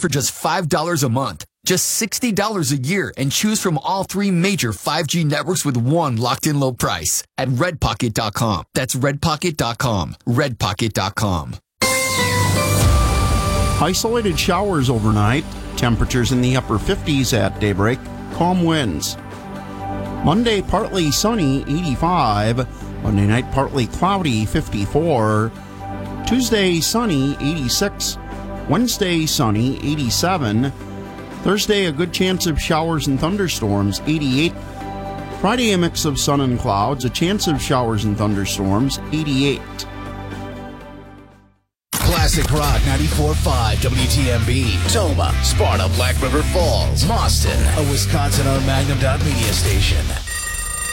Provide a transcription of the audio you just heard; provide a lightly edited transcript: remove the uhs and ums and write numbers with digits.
for just $5 a month. Just $60 a year and choose from all 3 major 5G networks with one locked-in low price at redpocket.com. That's redpocket.com. redpocket.com. Isolated showers overnight. Temperatures in the upper 50s at daybreak. Calm winds. Monday, partly sunny, 85. Monday night, partly cloudy, 54. Tuesday, sunny, 86. Wednesday, sunny, 87. Thursday, a good chance of showers and thunderstorms, 88. Friday, a mix of sun and clouds, a chance of showers and thunderstorms, 88. Classic Rock 94.5 WTMB. Toma, Sparta, Black River Falls, Mauston, a Wisconsin-owned Magnum Media station.